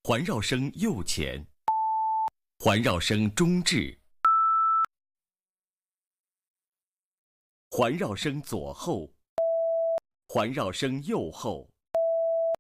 环绕声右前，环绕声中置，环绕声左后，环绕声右后。